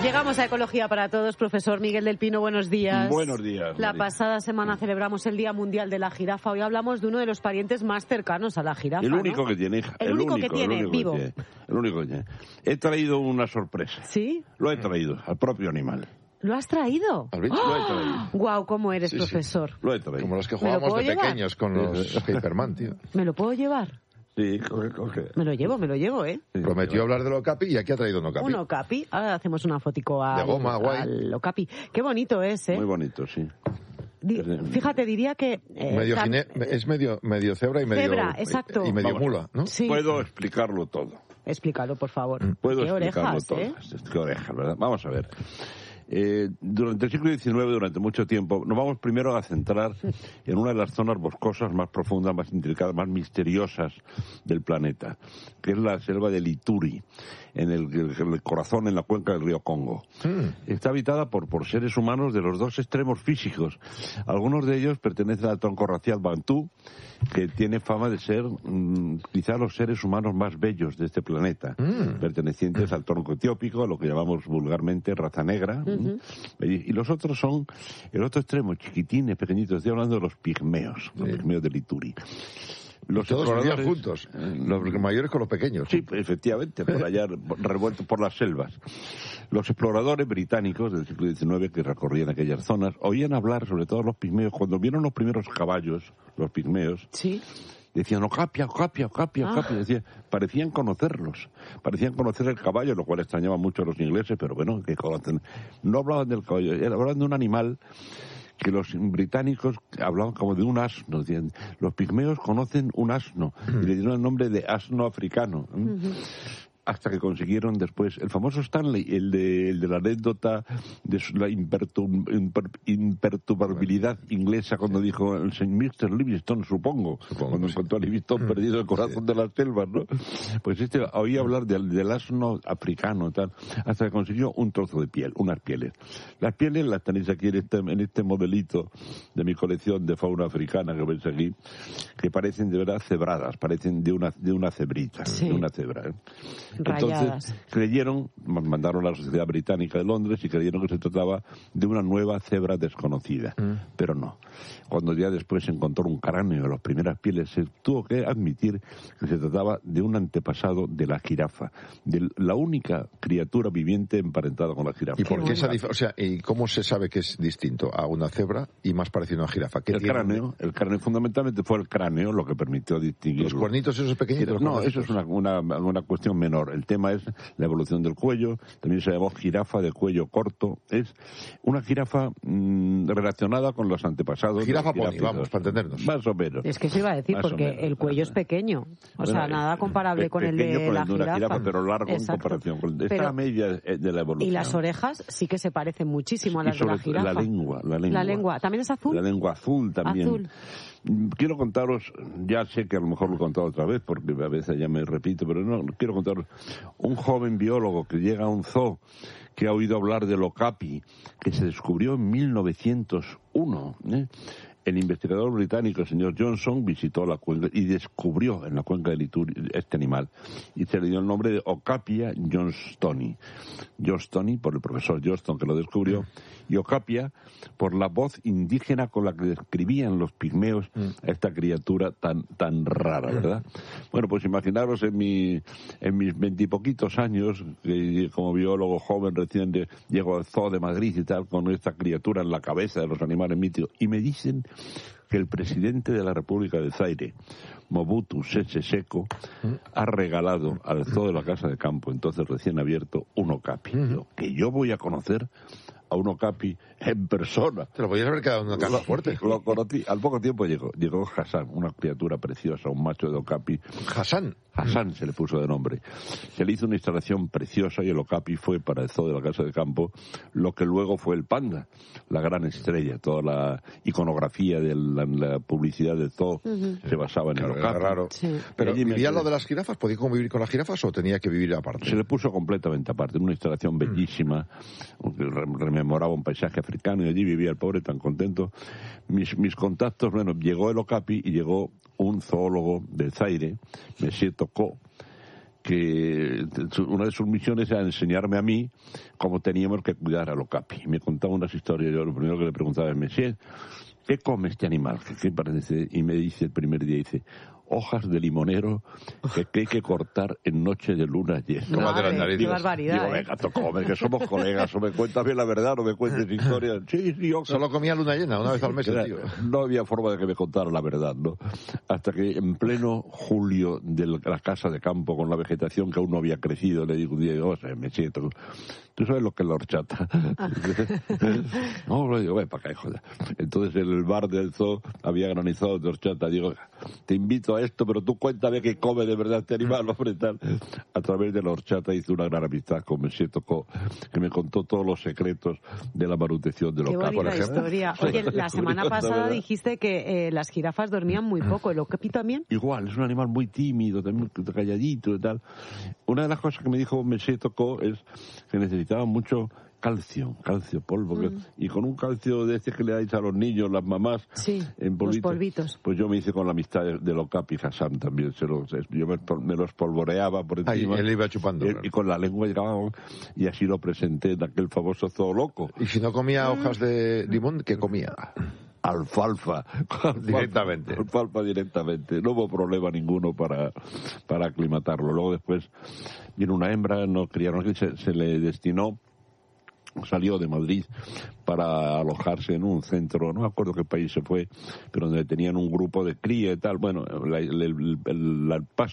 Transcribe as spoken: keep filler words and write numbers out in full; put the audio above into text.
Llegamos a Ecología para Todos. Profesor Miguel del Pino, buenos días. Buenos días. La María. pasada semana celebramos el Día Mundial de la Jirafa. Hoy hablamos de uno de los parientes más cercanos a la jirafa. El único ¿no? que tiene, hija. El, el único, único que tiene, el único vivo. Que tiene, el único que tiene. He traído una sorpresa. ¿Sí? Lo he traído, al propio animal. ¿Lo has traído? ¿Al bicho? ¡Oh! Lo he traído. Guau, ¿cómo eres, Sí, profesor? sí. Lo he traído. Como los que jugábamos de llevar? pequeños con los Paperman, tío. ¿Me lo puedo llevar? Sí, coge, coge. Me lo llevo, me lo llevo, ¿eh? Sí, Prometió hablar del Okapi y aquí ha traído un Okapi. Un okapi. Ahora hacemos una fotico al, De goma, guay. al okapi. Qué bonito es, ¿eh? Muy bonito, sí. Di- Fíjate, diría que... eh, Medio tam- gine- es medio, medio cebra y medio, Cebra, exacto. y medio Vamos. mula, ¿no? Sí. Puedo explicarlo todo. Explícalo, por favor. Puedo Qué explicarlo orejas, todo. ¿eh? Qué orejas, ¿verdad? Vamos a ver. Eh, durante el siglo diecinueve, durante mucho tiempo, nos vamos primero a centrar en una de las zonas boscosas más profundas, más intrincadas, más misteriosas del planeta, que es la selva de Ituri, en el, el, el corazón, en la cuenca del río Congo. Mm. Está habitada por, por seres humanos de los dos extremos físicos. Algunos de ellos pertenecen al tronco racial bantú, que tiene fama de ser mmm, quizá los seres humanos más bellos de este planeta, mm. pertenecientes al tronco etiópico, a lo que llamamos vulgarmente raza negra. Uh-huh. Y los otros son el otro extremo, chiquitines, pequeñitos. Estoy hablando de los pigmeos, los sí. pigmeos del Ituri. Los todos vivían juntos, los mayores con los pequeños. Sí, efectivamente, por allá revueltos por las selvas. Los exploradores británicos del siglo diecinueve que recorrían aquellas zonas oían hablar sobre todo los pigmeos. Cuando vieron los primeros caballos, los pigmeos, sí. decían Ocapia, Ocapia, Ocapia, Ocapia. Ah. Decían, parecían conocerlos, parecían conocer el caballo, lo cual extrañaba mucho a los ingleses, pero bueno, que conocen. No hablaban del caballo, hablaban de un animal que los británicos hablaban como de un asno. Decían, los pigmeos conocen un asno, uh-huh. y le dieron el nombre de asno africano. Uh-huh. Hasta que consiguieron después el famoso Stanley, el de, el de la anécdota de la impertur, imper, imperturbabilidad inglesa cuando dijo el señor mister Livingstone, supongo, supongo cuando sí. encontró a Livingstone perdido en el corazón sí. de las selvas, ¿no? Pues este oía hablar del, del asno africano, tal, hasta que consiguió un trozo de piel, unas pieles. Las pieles las tenéis aquí en este, en este modelito de mi colección de fauna africana que veis aquí, que parecen de verdad cebradas, parecen de una, de una cebrita, sí. de una cebra, ¿eh? Rayadas. Entonces creyeron, mandaron a la Sociedad Británica de Londres y creyeron que se trataba de una nueva cebra desconocida, mm. pero no. Cuando ya después se encontró un cráneo de las primeras pieles, se tuvo que admitir que se trataba de un antepasado de la jirafa, de la única criatura viviente emparentada con la jirafa. ¿Y por qué esa dif- o sea, y cómo se sabe que es distinto a una cebra y más parecido a una jirafa? ¿Qué el tiene? cráneo, el cráneo fundamentalmente fue el cráneo lo que permitió distinguir. ¿Los cuernitos esos pequeñitos? No, eso es una, una, una cuestión menor. El tema es la evolución del cuello, también se llamó jirafa de cuello corto. Es una jirafa mmm, relacionada con los antepasados. Jirafa pony, vamos, para entendernos. Más o menos. Es que se iba a decir, porque el cuello es pequeño. O bueno, sea, nada comparable con el de con la el de jirafa. jirafa, pero largo Exacto. en comparación. Con, está pero, a media de la evolución. Y las orejas sí que se parecen muchísimo a las de la jirafa. La lengua, la lengua. La lengua. ¿También es azul? La lengua azul también. Azul. Quiero contaros, ya sé que a lo mejor lo he contado otra vez, porque a veces ya me repito, pero no, quiero contaros, un joven biólogo que llega a un zoo, que ha oído hablar del okapi, que se descubrió en mil novecientos uno, ¿eh? El investigador británico, el señor Johnson, visitó la cuenca y descubrió en la cuenca del Ituri este animal. Y se le dio el nombre de Okapia johnstoni. Johnstoni, por el profesor Johnston que lo descubrió, y Okapia por la voz indígena con la que describían los pigmeos a esta criatura tan tan rara, ¿verdad? Bueno, pues imaginaros en mi en mis veintipoquitos años, que como biólogo joven recién de, llego al Zoo de Madrid y tal, con esta criatura en la cabeza de los animales míticos, y me dicen que el presidente de la República de Zaire, Mobutu Sese Seko, ha regalado al Zoo de la Casa de Campo, entonces recién abierto, un okapi. Uh-huh. Que yo voy a conocer a un okapi en persona. Te lo podías haber quedado en una casa fuerte. Lo conocí. Al poco tiempo llegó, llegó Hassan, una criatura preciosa, un macho de okapi. ¿Hassan? Hassan se le puso de nombre. Se le hizo una instalación preciosa y el okapi fue para el Zoo de la Casa de Campo lo que luego fue el panda, la gran estrella. Toda la iconografía de la, la publicidad del zoo uh-huh. se basaba en claro, el okapi. Era raro. Sí. Pero ¿vivía lo de las jirafas? ¿Podía convivir con las jirafas o tenía que vivir aparte? Se le puso completamente aparte, en una instalación bellísima, mm. rememoraba un paisaje africano y allí vivía el pobre tan contento. Mis, mis contactos, bueno, llegó el okapi y llegó un zoólogo de Zaire, Monsieur Toko, que una de sus misiones era enseñarme a mí cómo teníamos que cuidar al okapi. Me contaba unas historias, yo lo primero que le preguntaba es, Monsieur, ¿qué come este animal? ¿Qué, qué parece? Y me dice el primer día, dice, hojas de limonero que, que hay que cortar en noche de luna llena. No, de las qué narices. barbaridad. Digo, ¿eh? venga, tú come, que somos colegas, o me cuentas bien la verdad, o me cuentes historias. Sí, sí, hojas. Solo comía luna llena, una vez al mes, el tío. No había forma de que me contara la verdad, ¿no? Hasta que en pleno julio de la casa de campo, con la vegetación que aún no había crecido, le digo un día, o sea, me siento, ¿tú sabes lo que es la horchata? No, lo digo, ven para acá, joder. Entonces en el bar del zoo había granizado de horchata. Digo, te invito a esto, pero tú cuéntame qué come de verdad este animal, hombre, tal. A través de la horchata hice una gran amistad con Monsieur Tocó, que me contó todos los secretos de la manutención de los Qué campos. bonita historia. Oye, la semana pasada dijiste que eh, las jirafas dormían muy poco. ¿El okapi también? Igual, es un animal muy tímido, también calladito y tal. Una de las cosas que me dijo Monsieur Tocó es que necesitaba mucho calcio, calcio, polvo, mm. y con un calcio de este que le dais a los niños, las mamás, sí, en polvitos, los polvitos. Pues yo me hice con la amistad de, de Okapi Hassan también, se los, yo me, me los polvoreaba por encima. Ahí, él iba chupando. Y, claro. y con la lengua llegaba, y así lo presenté en aquel famoso zoo loco. Y si no comía hojas de limón, ¿qué comía? Alfalfa, directamente. Alfalfa directamente. No hubo problema ninguno para, para aclimatarlo. Luego después vino una hembra, no criaron, se, se le destinó, salió de Madrid para alojarse en un centro, no me acuerdo qué país se fue, pero donde tenían un grupo de cría y tal. Bueno, la, el, el, el paso